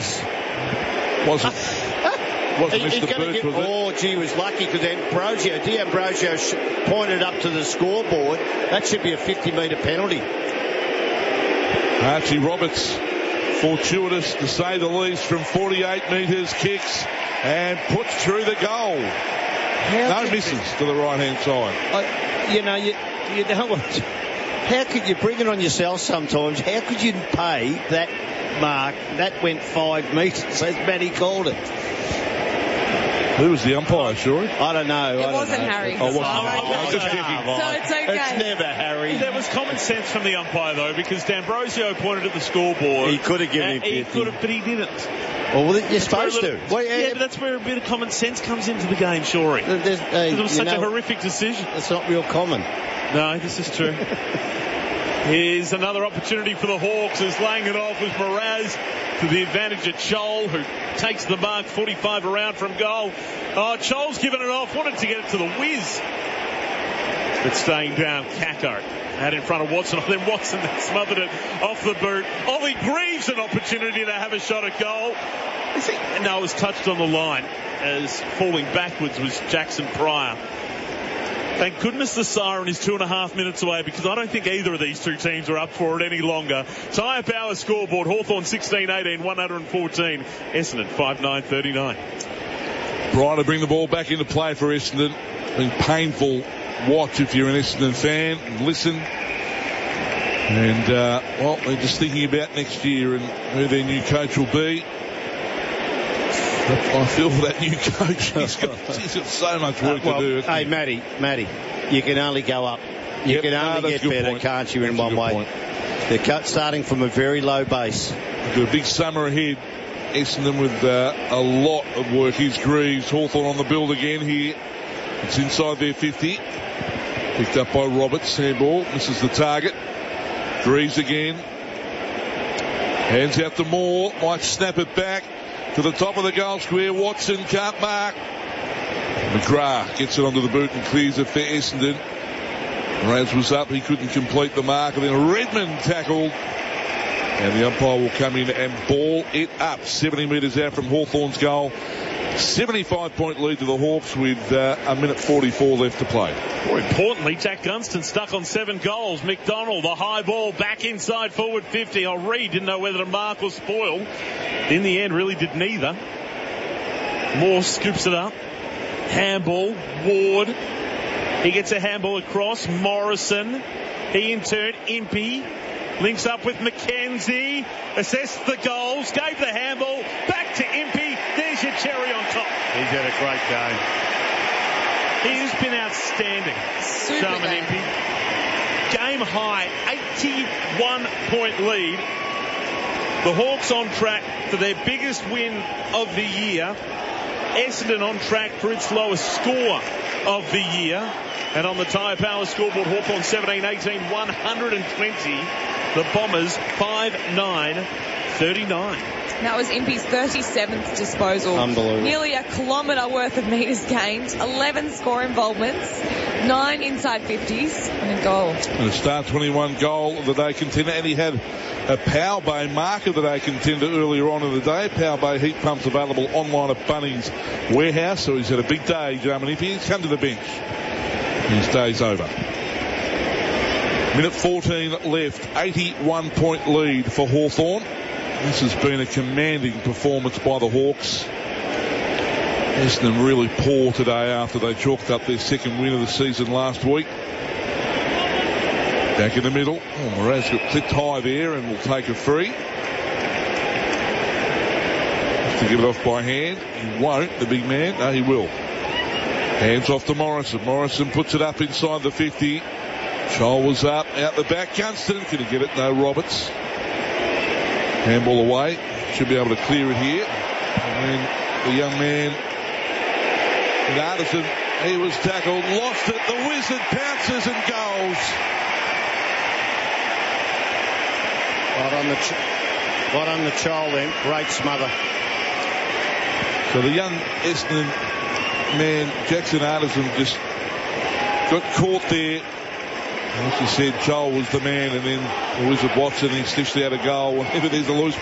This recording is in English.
face. Wasn't Mr. Birch, was it? Oh, gee, he was lucky because D'Ambrosio pointed up to the scoreboard. That should be a 50-metre penalty. Archie Roberts, fortuitous to say the least, from 48 metres, kicks and puts through the goal. No misses to the right-hand side. You know what? How could you bring it on yourself sometimes? How could you pay that mark? That went 5 metres, as Matty called it. Who was the umpire, Shuri? I don't know. It wasn't Harry. Oh, wasn't So it's okay. It's never Harry. There was common sense from the umpire, though, because D'Ambrosio pointed at the scoreboard. He could have given him 50. He could have, but he didn't. Well, you're supposed to. Well, yeah, but that's where a bit of common sense comes into the game, Shuri. It was such a horrific decision. It's not real common. No, this is true. Here's another opportunity for the Hawks as laying it off with Mraz to the advantage of Chol, who takes the mark 45 around from goal. Oh, Chol's given it off, wanted to get it to the whiz. But staying down, Kako out in front of Watson. Then Watson smothered it off the boot. Ollie Greaves an opportunity to have a shot at goal. No, it was touched on the line as falling backwards was Jackson Pryor. Thank goodness the siren is 2.5 minutes away, because I don't think either of these two teams are up for it any longer. Tyre Power scoreboard, Hawthorn 16-18, 114. Essendon 5-9-39. Brian to bring the ball back into play for Essendon. Been painful watch if you're an Essendon fan. Listen. And, they're just thinking about next year and who their new coach will be. I feel for that new coach. He's got so much work to do. Hey, Matty, you can only go up. You can only get better, point. Can't you, in one way? Point. They're starting from a very low base. Got a big summer ahead. Essendon with a lot of work. Here's Greaves. Hawthorn on the build again here. It's inside their 50. Picked up by Roberts. Handball. Misses the target. Greaves again. Hands out to Moore. Might snap it back to the top of the goal square. Watson can't mark. McGrath gets it onto the boot and clears it for Essendon. Raz was up. He couldn't complete the mark. And then Redmond tackled. And the umpire will come in and ball it up 70 metres out from Hawthorn's goal. 75-point lead to the Hawks with a minute 44 left to play. More importantly, Jack Gunston stuck on 7 goals. McDonald, the high ball back inside forward 50. Reed didn't know whether to mark or spoil. In the end, really did neither. Moore scoops it up. Handball, Ward. He gets a handball across. Morrison. He in turn, Impey. Links up with McKenzie. Assessed the goals. Gave the handball. Back to Impey. There's your cherry on top. He's had a great game. He's been outstanding. Sharman Impey. Game high. 81-point lead. The Hawks on track for their biggest win of the year. Essendon on track for its lowest score of the year. And on the Tyre Power scoreboard, Hawthorn 17-18, 120. The Bombers 5-9-39. That was Impey's 37th disposal. Unbelievable. Nearly a kilometre worth of metres gained. 11 score involvements. 9 inside 50s and a goal. And a Star 21 goal of the day contender. And he had a Power Bay mark of the day contender earlier on in the day. Power Bay heat pumps available online at Bunnings Warehouse. So he's had a big day, Jarman Impey. He's come to the bench. His day's over. Minute 14 left. 81-point lead for Hawthorn. This has been a commanding performance by the Hawks. Essendon really poor today after they chalked up their second win of the season last week. Back in the middle. Mraz got clipped high there and will take a free. Has to give it off by hand. He won't, the big man. No, he will. Hands off to Morrison. Morrison puts it up inside the 50. Chol was up, out the back. Gunston, can he get it? No, Roberts. Handball away. Should be able to clear it here. And then the young man, Artisan, he was tackled, lost it. The Wizard pounces and goes. Right on the Chol then. Great smother. So the young Essendon man, Jackson Artisan, just got caught there. As you said, Joel was the man, and then the Wizard Watson, he stitched out a goal. Whenever there's a loose